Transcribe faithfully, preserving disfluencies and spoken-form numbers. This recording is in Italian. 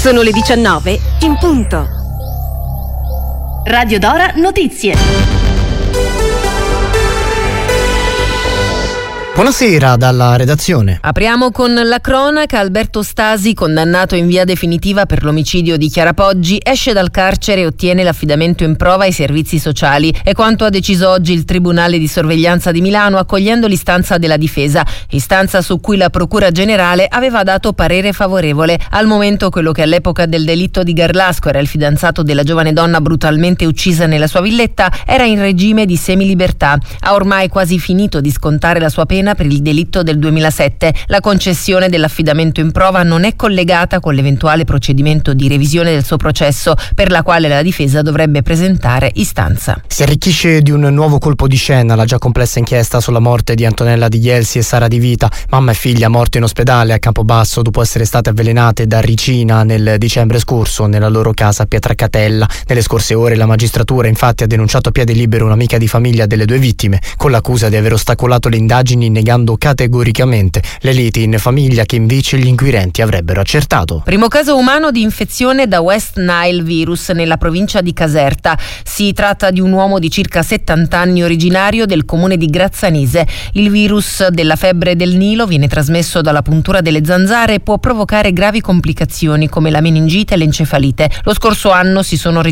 Sono le diciannove in punto. Radio Dora Notizie. Buonasera dalla redazione. Apriamo con la cronaca. Alberto Stasi, condannato in via definitiva per l'omicidio di Chiara Poggi, esce dal carcere e ottiene l'affidamento in prova ai servizi sociali. È quanto ha deciso oggi il Tribunale di Sorveglianza di Milano, accogliendo l'istanza della difesa, istanza su cui la Procura Generale aveva dato parere favorevole. Al momento quello che all'epoca del delitto di Garlasco era il fidanzato della giovane donna brutalmente uccisa nella sua villetta era in regime di semilibertà. Ha ormai quasi finito di scontare la sua pena per il delitto del duemilasette. La concessione dell'affidamento in prova non è collegata con l'eventuale procedimento di revisione del suo processo, per la quale la difesa dovrebbe presentare istanza. Si arricchisce di un nuovo colpo di scena la già complessa inchiesta sulla morte di Antonella Di Jelsi e Sara Di Vita, mamma e figlia morte in ospedale a Campobasso dopo essere state avvelenate da ricina nel dicembre scorso nella loro casa a Pietracatella. Nelle scorse ore la magistratura infatti ha denunciato a piede libero un'amica di famiglia delle due vittime, con l'accusa di aver ostacolato le indagini negando categoricamente le liti in famiglia che invece gli inquirenti avrebbero accertato. Primo caso umano di infezione da West Nile virus nella provincia di Caserta. Si tratta di un uomo di circa settanta anni originario del comune di Grazzanise. Il virus della febbre del Nilo viene trasmesso dalla puntura delle zanzare e può provocare gravi complicazioni come la meningite e l'encefalite. Lo scorso anno si sono